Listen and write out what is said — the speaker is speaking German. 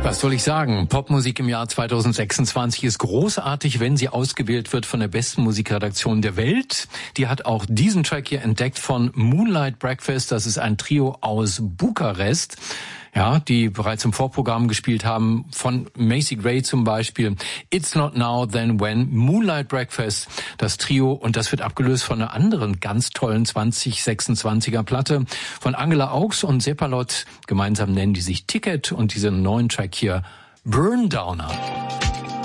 Was soll ich sagen? Popmusik im Jahr 2026 ist großartig, wenn sie ausgewählt wird von der besten Musikredaktion der Welt. Die hat auch diesen Track hier entdeckt von Moonlight Breakfast. Das ist ein Trio aus Bukarest. Ja, die bereits im Vorprogramm gespielt haben, von Macy Gray zum Beispiel. It's Not Now, Then When, Moonlight Breakfast, das Trio. Und das wird abgelöst von einer anderen ganz tollen 2026er Platte von Angela Augs und Seppalot. Gemeinsam nennen die sich Ticket und diesen neuen Track hier Burn Downer.